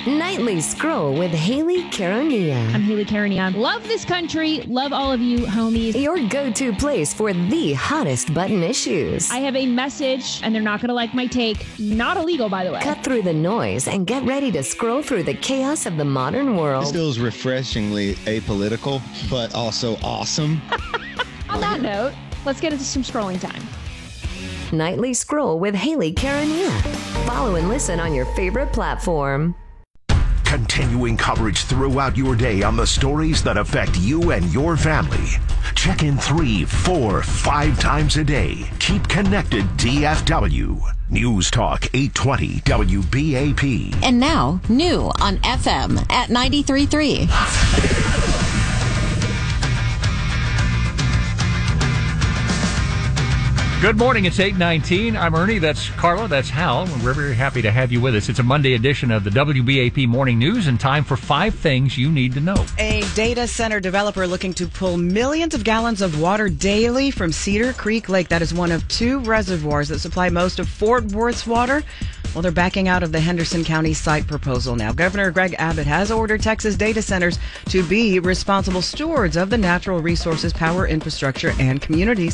Nightly Scroll with Haley Karania. I'm Haley Karania. Love this country. Love all of you, homies. Your go-to place for the hottest button issues. I have a message, and they're not going to like my take. Not illegal, by the way. Cut through the noise and get ready to scroll through the chaos of the modern world. This feels refreshingly apolitical, but also awesome. On that note, let's get into some scrolling time. Nightly Scroll with Haley Karania. Follow and listen on your favorite platform. Continuing coverage throughout your day on the stories that affect you and your family. Check in 3, 4, 5 times a day. Keep connected, DFW. News Talk 820 WBAP. And now, new on FM at 93.3. Good morning. It's 8:19. I'm Ernie. That's Carla. That's Hal. We're very happy to have you with us. It's a Monday edition of the WBAP Morning News and time for 5 things you need to know. A data center developer looking to pull millions of gallons of water daily from Cedar Creek Lake. That is one of 2 reservoirs that supply most of Fort Worth's water. Well, they're backing out of the Henderson County site proposal now. Governor Greg Abbott has ordered Texas data centers to be responsible stewards of the natural resources, power infrastructure, and communities.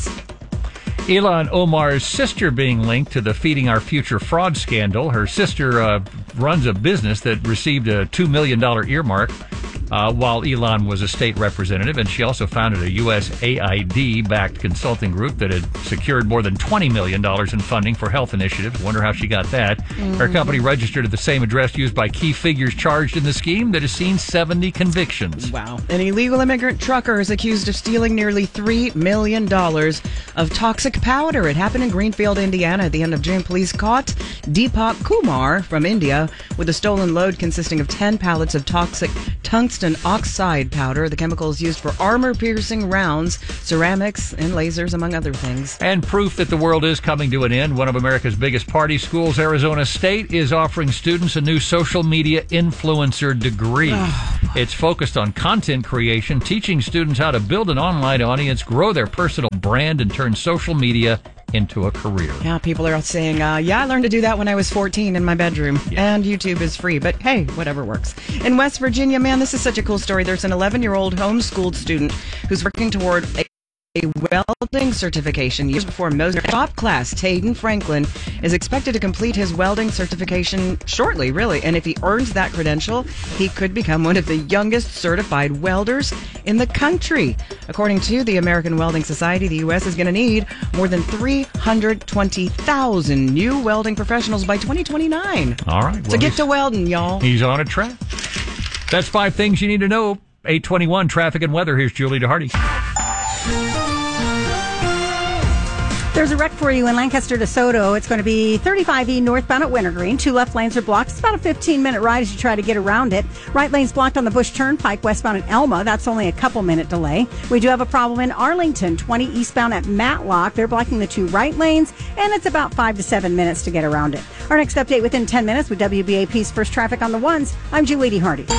Ilhan Omar's sister being linked to the Feeding Our Future fraud scandal. Her sister runs a business that received a $2 million earmark while Ilhan was a state representative, and she also founded a USAID-backed consulting group that had secured more than $20 million in funding for health initiatives. Wonder how she got that. Her company registered at the same address used by key figures charged in the scheme that has seen 70 convictions. Wow. An illegal immigrant trucker is accused of stealing nearly $3 million of toxic powder. It happened in Greenfield, Indiana at the end of June. Police caught Deepak Kumar from India with a stolen load consisting of 10 pallets of toxic tungsten oxide powder. The chemical is used for armor-piercing rounds, ceramics, and lasers, among other things. And proof that the world is coming to an end. One of America's biggest party schools, Arizona State, is offering students a new social media influencer degree. It's focused on content creation, teaching students how to build an online audience, grow their personal brand, and turn social media into a career. Yeah, people are saying, I learned to do that when I was 14 in my bedroom. Yeah. And YouTube is free, but hey, whatever works. In West Virginia, man, this is such a cool story. There's an 11-year-old homeschooled student who's working toward a welding certification. Years before Moser top class, Tayden Franklin is expected to complete his welding certification shortly, really. And if he earns that credential, he could become one of the youngest certified welders in the country. According to the American Welding Society, the U.S. is going to need more than 320,000 new welding professionals by 2029. All right. So get to welding, y'all. He's on a track. That's 5 things you need to know. 8:21 traffic and weather. Here's Julie DeHardy. There's a wreck for you in Lancaster DeSoto. It's going to be 35E northbound at Wintergreen. 2 left lanes are blocked. It's about a 15-minute ride as you try to get around it. Right lane's blocked on the Bush Turnpike westbound at Elma. That's only a couple-minute delay. We do have a problem in Arlington, 20 eastbound at Matlock. They're blocking the 2 right lanes, and it's about 5 to 7 minutes to get around it. Our next update within 10 minutes with WBAP's First Traffic on the Ones. I'm Julie DeHardy.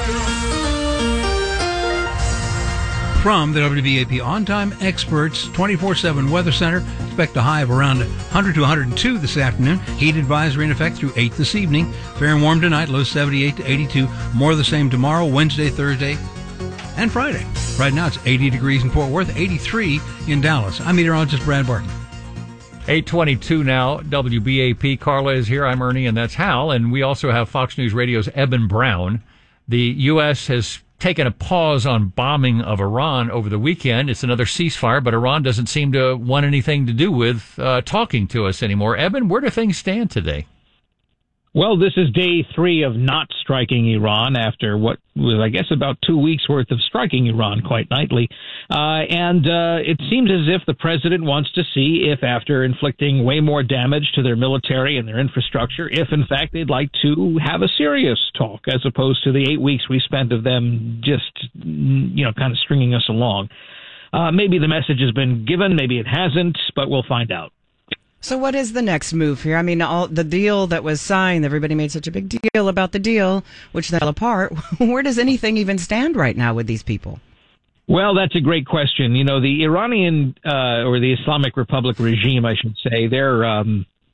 From the WBAP On-Time Experts 24/7 Weather Center, expect a high of around 100 to 102 this afternoon. Heat advisory in effect through 8 this evening. Fair and warm tonight, low 78 to 82. More of the same tomorrow, Wednesday, Thursday, and Friday. Right now it's 80 degrees in Fort Worth, 83 in Dallas. I'm meteorologist Brad Barton. 8:22 now, WBAP. Carla is here. I'm Ernie, and that's Hal. And we also have Fox News Radio's Eben Brown. The U.S. has taken a pause on bombing of Iran over the weekend. It's another ceasefire, but Iran doesn't seem to want anything to do with talking to us anymore. Eben, where do things stand today? Well, this is day 3 of not striking Iran after what was, I guess, about 2 weeks worth of striking Iran quite nightly. And it seems as if the president wants to see if, after inflicting way more damage to their military and their infrastructure, if in fact they'd like to have a serious talk as opposed to the 8 weeks we spent of them just, kind of stringing us along. Maybe the message has been given, maybe it hasn't, but we'll find out. So what is the next move here? I mean, all the deal that was signed, everybody made such a big deal about the deal, which then fell apart. Where does anything even stand right now with these people? Well, that's a great question. The Iranian or the Islamic Republic regime, I should say, they're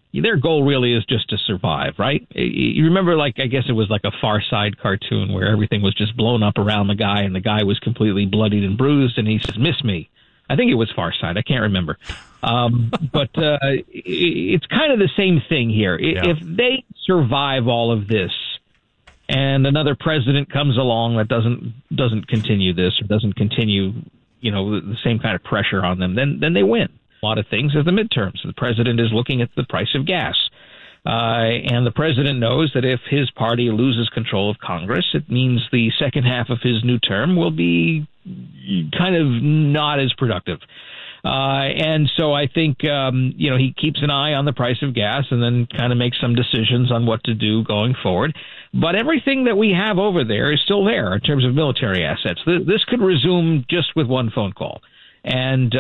their goal really is just to survive, right? You remember, I guess it was like a Far Side cartoon where everything was just blown up around the guy and the guy was completely bloodied and bruised and he says, "Miss me." I think it was Far Side. I can't remember. But it's kind of the same thing here. If they survive all of this and another president comes along that doesn't continue this or doesn't continue, the same kind of pressure on them, then they win. A lot of things are the midterms. The president is looking at the price of gas. And the president knows that if his party loses control of Congress, it means the second half of his new term will be kind of not as productive. And so I think, he keeps an eye on the price of gas and then kind of makes some decisions on what to do going forward. But everything that we have over there is still there in terms of military assets. This could resume just with one phone call. And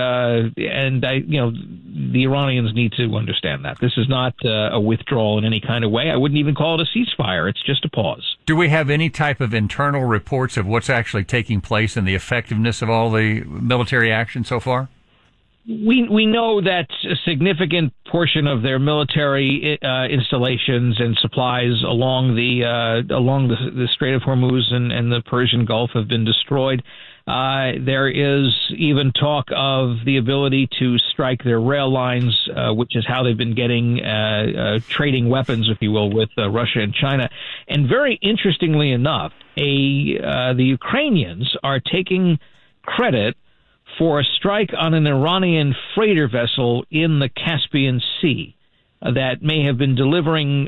the Iranians need to understand that. This is not a withdrawal in any kind of way. I wouldn't even call it a ceasefire. It's just a pause. Do we have any type of internal reports of what's actually taking place and the effectiveness of all the military action so far? We know that a significant portion of their military installations and supplies along the Strait of Hormuz and the Persian Gulf have been destroyed. There is even talk of the ability to strike their rail lines, which is how they've been getting trading weapons, if you will, with Russia and China. And very interestingly enough, the Ukrainians are taking credit for a strike on an Iranian freighter vessel in the Caspian Sea that may have been delivering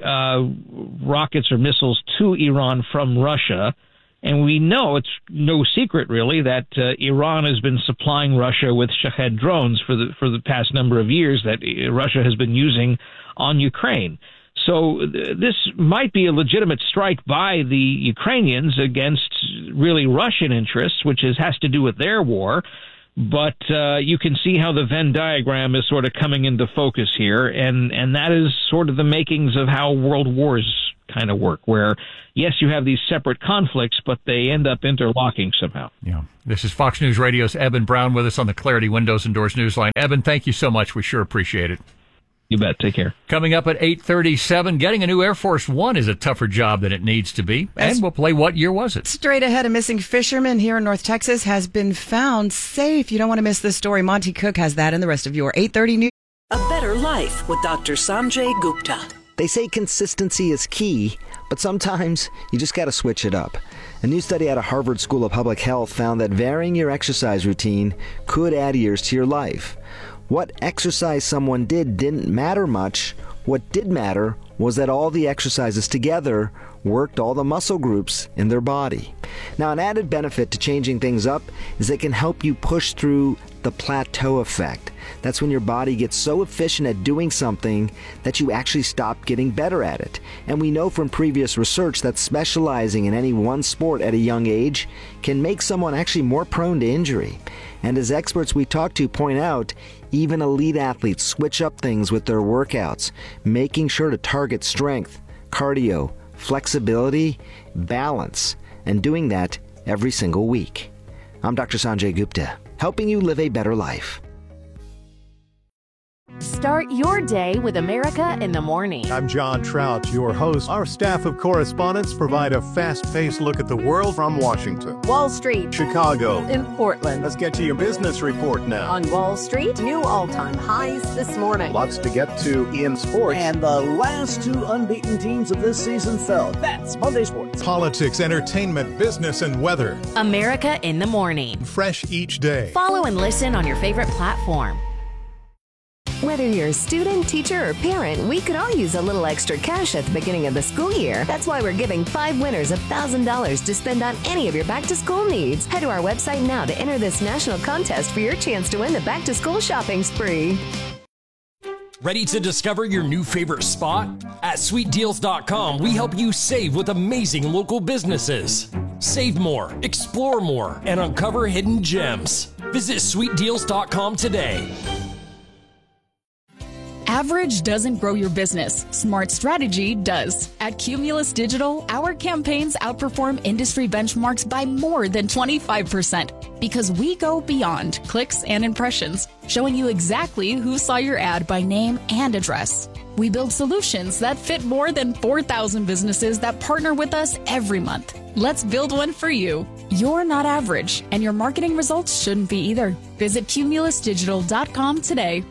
rockets or missiles to Iran from Russia. And we know, it's no secret really, that Iran has been supplying Russia with Shahed drones for the past number of years that Russia has been using on Ukraine. So this might be a legitimate strike by the Ukrainians against really Russian interests, which has to do with their war. But you can see how the Venn diagram is sort of coming into focus here, and that is sort of the makings of how world wars kind of work, where, yes, you have these separate conflicts, but they end up interlocking somehow. Yeah. This is Fox News Radio's Eben Brown with us on the Clarity Windows and Doors Newsline. Eben, thank you so much. We sure appreciate it. You bet. Take care. Coming up at 8:37, getting a new Air Force One is a tougher job than it needs to be. And we'll play What Year Was It? Straight ahead, a missing fisherman here in North Texas has been found safe. You don't want to miss this story. Monty Cook has that and the rest of your 8:30 news. A Better Life with Dr. Sanjay Gupta. They say consistency is key, but sometimes you just got to switch it up. A new study out of Harvard School of Public Health found that varying your exercise routine could add years to your life. What exercise someone didn't matter much. What did matter was that all the exercises together worked all the muscle groups in their body. Now, an added benefit to changing things up is it can help you push through the plateau effect. That's when your body gets so efficient at doing something that you actually stop getting better at it. And we know from previous research that specializing in any one sport at a young age can make someone actually more prone to injury. And as experts we talk to point out, even elite athletes switch up things with their workouts, making sure to target strength, cardio, flexibility, balance, and doing that every single week. I'm Dr. Sanjay Gupta, helping you live a better life. Start your day with America in the Morning. I'm John Trout, your host. Our staff of correspondents provide a fast-paced look at the world from Washington, Wall Street, Chicago, in Portland. Let's get to your business report now. On Wall Street, new all-time highs this morning. Lots to get to in sports. And the last two unbeaten teams of this season fell. That's Monday Sports. Politics, entertainment, business, and weather. America in the Morning. Fresh each day. Follow and listen on your favorite platform. Whether you're a student, teacher, or parent, we could all use a little extra cash at the beginning of the school year. That's why we're giving 5 winners $1,000 to spend on any of your back-to-school needs. Head to our website now to enter this national contest for your chance to win the back-to-school shopping spree. Ready to discover your new favorite spot? At SweetDeals.com, we help you save with amazing local businesses. Save more, explore more, and uncover hidden gems. Visit SweetDeals.com today. Average doesn't grow your business. Smart strategy does. At Cumulus Digital, our campaigns outperform industry benchmarks by more than 25% because we go beyond clicks and impressions, showing you exactly who saw your ad by name and address. We build solutions that fit more than 4,000 businesses that partner with us every month. Let's build one for you. You're not average, and your marketing results shouldn't be either. Visit cumulusdigital.com today.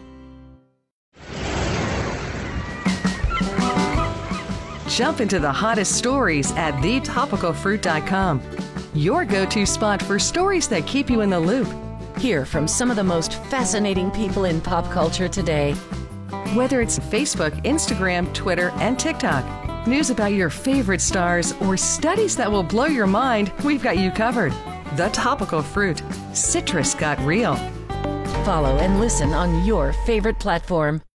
Jump into the hottest stories at thetopicalfruit.com. Your go-to spot for stories that keep you in the loop. Hear from some of the most fascinating people in pop culture today. Whether it's Facebook, Instagram, Twitter, and TikTok, news about your favorite stars, or studies that will blow your mind, we've got you covered. The Topical Fruit. Citrus got real. Follow and listen on your favorite platform.